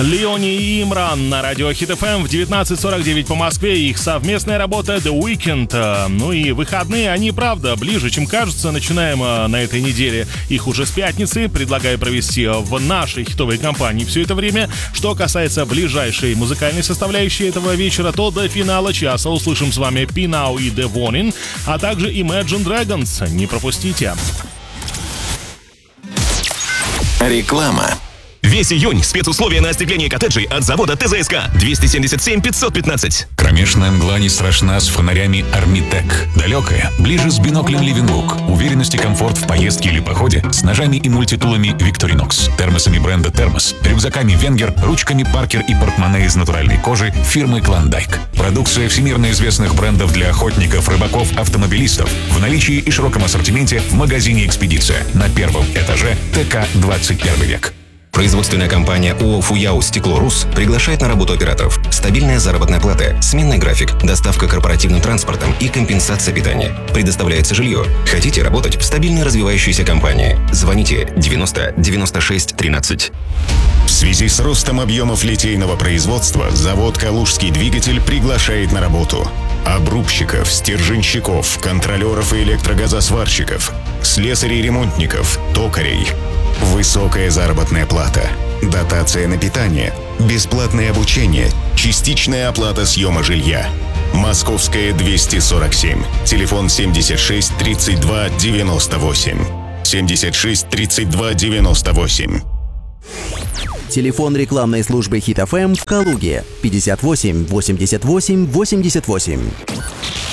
Леони и Имран на радио Хит FM в 19:49 по Москве. Их совместная работа The Weeknd. Ну и выходные, они, правда, ближе, чем кажется. Начинаем на этой неделе их уже с пятницы. Предлагаю провести в нашей хитовой компании все это время. Что касается ближайшей музыкальной составляющей этого вечера, то до финала часа услышим с вами Pinau и The Warning, а также Imagine Dragons. Не пропустите. Реклама. Весь июнь спецусловия на остекление коттеджей от завода ТЗСК 277 515. Кромешная мгла не страшна с фонарями Армитек. Далекая, ближе с биноклем Ливенлук. Уверенность и комфорт в поездке или походе с ножами и мультитулами Викторинокс. Термосами бренда Термос. Рюкзаками Венгер, ручками Паркер и портмоне из натуральной кожи фирмы Клондайк. Продукция всемирно известных брендов для охотников, рыбаков, автомобилистов. В наличии и широком ассортименте в магазине «Экспедиция» на первом этаже ТК 21 век. Производственная компания ООО «Фуяо Стекло Рус» приглашает на работу операторов. Стабильная заработная плата, сменный график, доставка корпоративным транспортом и компенсация питания. Предоставляется жилье. Хотите работать в стабильной развивающейся компании? Звоните 90 96 13. В связи с ростом объемов литейного производства завод «Калужский двигатель» приглашает на работу обрубщиков, стерженщиков, контролеров и электрогазосварщиков, слесарей-ремонтников, токарей. Высокая заработная плата, дотация на питание, бесплатное обучение, частичная оплата съема жилья. Московская 247. Телефон 76 32 98. 76 32 98. Телефон рекламной службы Хит FM в Калуге 58 88 88.